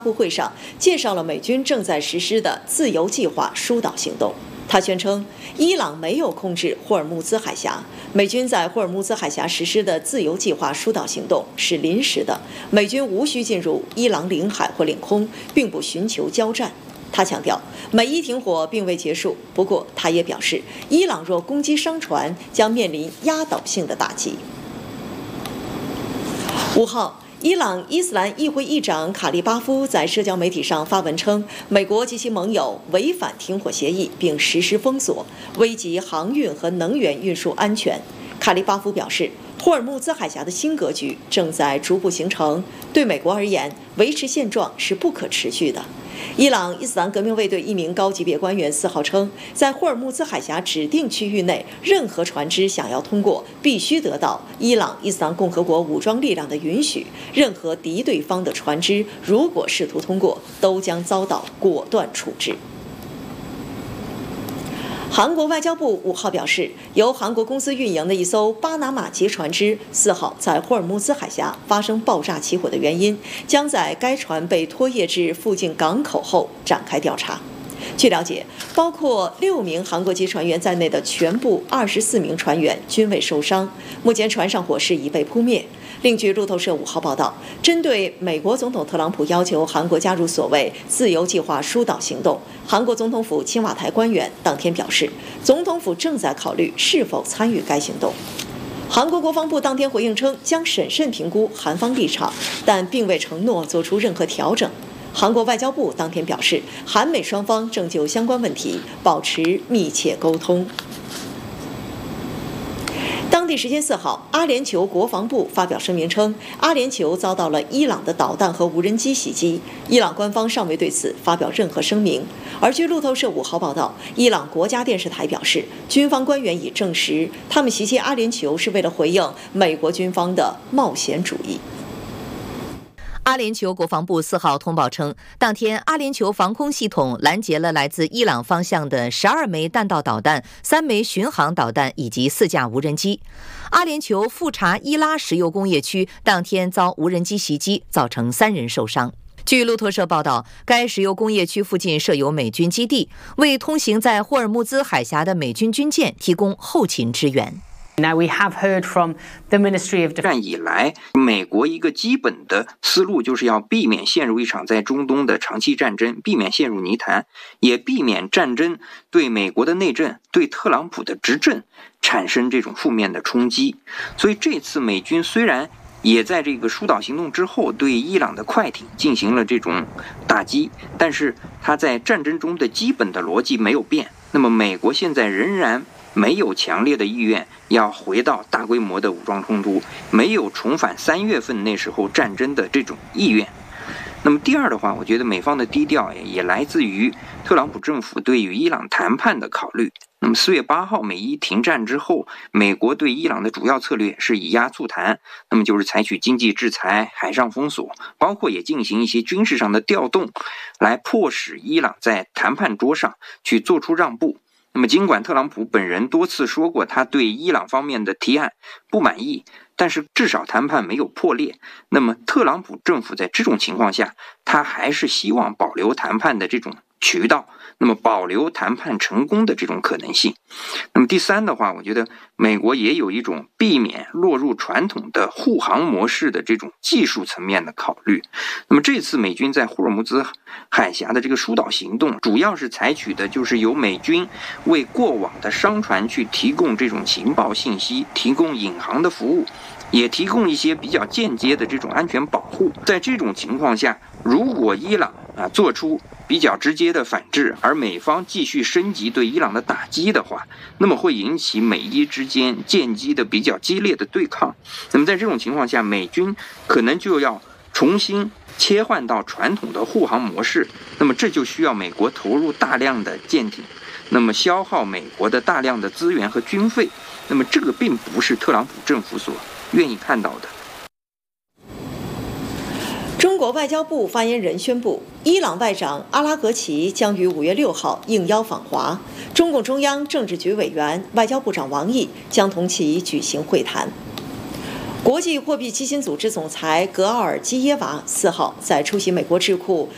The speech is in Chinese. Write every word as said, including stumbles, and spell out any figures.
布会上介绍了美军正在实施的自由计划疏导行动。他宣称，伊朗没有控制霍尔木兹海峡，美军在霍尔木兹海峡实施的自由计划疏导行动是临时的，美军无需进入伊朗领海或领空，并不寻求交战。他强调，美伊停火并未结束，不过他也表示，伊朗若攻击商船，将面临压倒性的打击。五号。伊朗伊斯兰议会议长卡利巴夫在社交媒体上发文称，美国及其盟友违反停火协议并实施封锁，危及航运和能源运输安全。卡利巴夫表示，霍尔木兹海峡的新格局正在逐步形成，对美国而言，维持现状是不可持续的。伊朗伊斯兰革命卫队一名高级别官员四号称，在霍尔木兹海峡指定区域内，任何船只想要通过，必须得到伊朗伊斯兰共和国武装力量的允许。任何敌对方的船只如果试图通过，都将遭到果断处置。韩国外交部五号表示，由韩国公司运营的一艘巴拿马籍船只四号在霍尔木兹海峡发生爆炸起火的原因，将在该船被拖曳至附近港口后展开调查。据了解，包括六名韩国籍船员在内的全部二十四名船员均未受伤，目前船上火势已被扑灭。另据路透社五号报道，针对美国总统特朗普要求韩国加入所谓自由计划疏导行动，韩国总统府青瓦台官员当天表示，总统府正在考虑是否参与该行动。韩国国防部当天回应称，将审慎评估韩方立场，但并未承诺做出任何调整。韩国外交部当天表示，韩美双方正就相关问题保持密切沟通。当地时间四号，阿联酋国防部发表声明称，阿联酋遭到了伊朗的导弹和无人机袭击，伊朗官方尚未对此发表任何声明。而据路透社五号报道，伊朗国家电视台表示，军方官员已证实，他们袭击阿联酋是为了回应美国军方的冒险主义。 阿联酋国防部四号通报称，当天阿联酋防空系统拦截了来自伊朗方向的十二枚弹道导弹、三枚巡航导弹以及四架无人机。阿联酋富查伊拉石油工业区当天遭无人机袭击，造成三人受伤。据路透社报道，该石油工业区附近设有美军基地，为通行在霍尔木兹海峡的美军军舰提供后勤支援。 Now we have heard from the Ministry of Defense. 战以来，美国一个基本的思路就是要避免陷入一场在中东的长期战争，避免陷入泥潭，也避免战争对美国的内政、对特朗普的执政产生这种负面的冲击。所以这次美军虽然也在这个疏导行动之后对伊朗的快艇进行了这种打击，但是它在战争中的基本的逻辑没有变。那么美国现在仍然没有强烈的意愿要回到大规模的武装冲突，没有重返三月份那时候战争的这种意愿。那么第二的话，我觉得美方的低调也来自于特朗普政府对与伊朗谈判的考虑。那么四月八号美伊停战之后，美国对伊朗的主要策略是以压促谈，那么就是采取经济制裁、海上封锁，包括也进行一些军事上的调动，来迫使伊朗在谈判桌上去做出让步。那么尽管特朗普本人多次说过他对伊朗方面的提案不满意，但是至少谈判没有破裂。那么特朗普政府在这种情况下，他还是希望保留谈判的这种渠道，那么保留谈判成功的这种可能性。那么第三的话，我觉得美国也有一种避免落入传统的护航模式的这种技术层面的考虑。那么这次美军在霍尔木兹海峡的这个疏导行动，主要是采取的就是由美军为过往的商船去提供这种情报信息，提供引航的服务，也提供一些比较间接的这种安全保护。在这种情况下，如果伊朗啊做出比较直接的反制，而美方继续升级对伊朗的打击的话，那么会引起美伊之间间接的比较激烈的对抗。那么在这种情况下，美军可能就要重新切换到传统的护航模式，那么这就需要美国投入大量的舰艇，那么消耗美国的大量的资源和军费，那么这个并不是特朗普政府所愿意看到的。 中国外交部发言人宣布，伊朗外长阿拉格齐将于五月六号应邀访华，中共中央政治局委员、外交部长王毅将同其举行会谈。国际货币基金组织总裁格奥尔基耶娃四号在出席美国智库